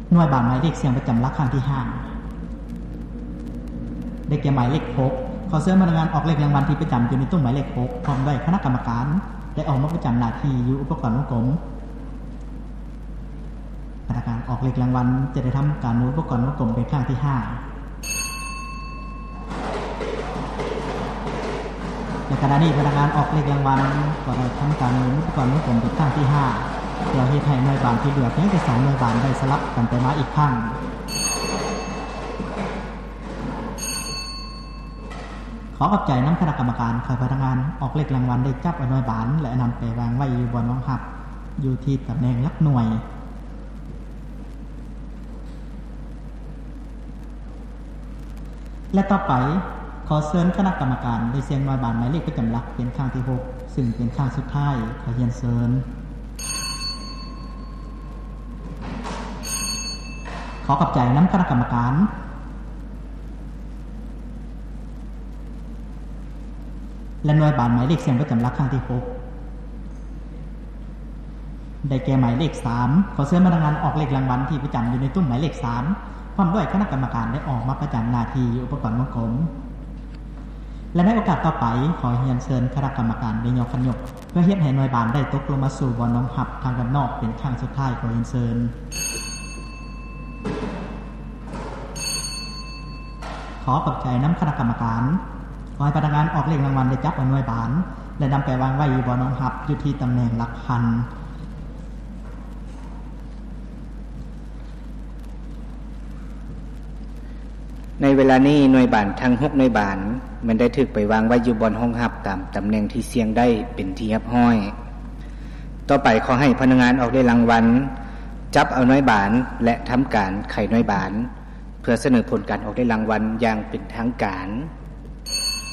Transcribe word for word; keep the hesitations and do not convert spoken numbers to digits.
หน่วยบานหมายเลขเสียงประจำหลักครั้งที่ห้าได้แก่หมายเลขหกขอเชิญพนักงานออกเลขรางวัลที่ประจำอยู่ในตู้หมายเลขหกพร้อมด้วยคณะกรรมการได้ออกมาประจำหน้าที่อยู่อุปกรณ์วงกลมพนักงานออกเลขรางวัลจะได้ทำการหมุนอุปกรณ์วงกลมเป็นครั้งที่ห้าในขณะนี้พนักงานออกเลขรางวัลก็ได้ทำการหมุนอุปกรณ์วงกลมเป็นครั้งที่ห้าเพื่อให้ให้หน่วยบานที่เหลือเพียงแต่สองหน่วยบานได้สลับกันไปมาอีกครั้งขอขอบใจน้ำคณะกรรมการคอยพนักงานออกเลขรางวัลได้จับเอาหน่วยบานและนำไปวางไว้อยู่บนรองหับอยู่ที่ตำแหน่งหลักหน่วยและต่อไปขอเชิญคณะกรรมการได้เสียงหน่วยบานหมายเลขประจำหลักเป็นครั้งที่หกซึ่งเป็นครั้งสุดท้ายขอเรียนเชิญขอขอบใจน้ำคณะกรรมการและหน่วยบานหมายเลขเสียงประจำหลักครั้งที่หกได้แก่หมายเลขสามขอเชิญพนักงานออกเลขรางวัลที่ประจำอยู่ในตู้หมายเลขสามพร้อมด้วยคณะกรรมการได้ออกมาประจำหน้าที่อยู่อุปกรณ์วงกลมและในโอกาสต่อไปขอเรียนเชิญคณะกรรมการได้ยกขันยกเพื่อเฮ็ดให้หน่วยบานได้ตกลงมาสู่บอลน้องหับทางด้านนอกเป็นครั้งสุดท้ายขอเรียนเชิญขอขอบใจน้ำคณะกรรมการขอให้พนักงานออกเลขรางวัลได้จับเอาหน่วยบานและนำไปวางไว้บนรองหับอยู่ที่ตำแหน่งหลักพันในเวลานี้หน่วยบานทั้งหกหน่วยบานมันได้ถูกไปวางไว้อยู่บนห้องหับตามตำแหน่งที่เสี่ยงได้เป็นที่เรียบร้อยต่อไปขอให้พนักงานออกเลขรางวัลจับเอาหน่วยบานและทำการไขหน่วยบานเพื่อเสนอผลการออกเลขรางวัลอย่างเป็นทางการ